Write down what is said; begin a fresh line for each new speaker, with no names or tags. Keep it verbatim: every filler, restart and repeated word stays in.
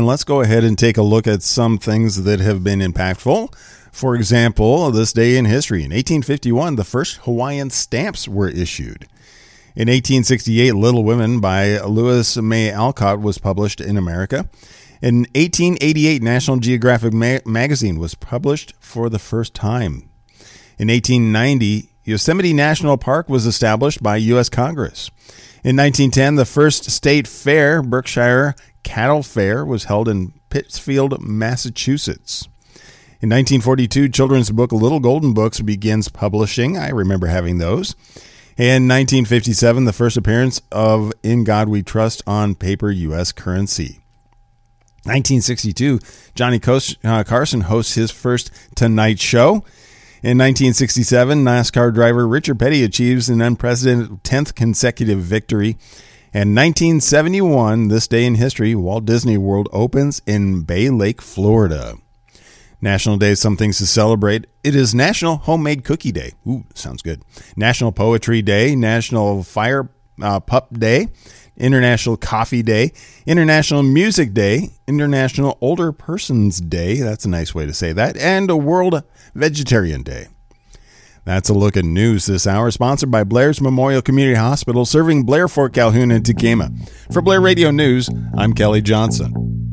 and let's go ahead and take a look at some things that have been impactful. For example, this day in history. In eighteen fifty-one, the first Hawaiian stamps were issued. In eighteen sixty-eight, Little Women by Louisa May Alcott was published in America. In eighteen eighty-eight, National Geographic ma- magazine was published for the first time. In eighteen ninety, Yosemite National Park was established by U S Congress. In nineteen ten, the first state fair, Berkshire Cattle Fair, was held in Pittsfield, Massachusetts. In nineteen forty-two, children's book Little Golden Books begins publishing. I remember having those. In nineteen fifty-seven, the first appearance of In God We Trust on paper U S currency. nineteen sixty-two, Johnny Carson hosts his first Tonight Show. In nineteen sixty-seven, NASCAR driver Richard Petty achieves an unprecedented tenth consecutive victory. And nineteen seventy-one, this day in history, Walt Disney World opens in Bay Lake, Florida. National Day, some things to celebrate. It is National Homemade Cookie Day. Ooh, sounds good. National Poetry Day, National Fire uh, Pup Day, International Coffee Day, International Music Day, International Older Persons Day. That's a nice way to say that. And a World Vegetarian Day. That's a look at news this hour, sponsored by Blair's Memorial Community Hospital, serving Blair, Fort Calhoun, and Tequema. For Blair Radio News, I'm Kelly Johnson.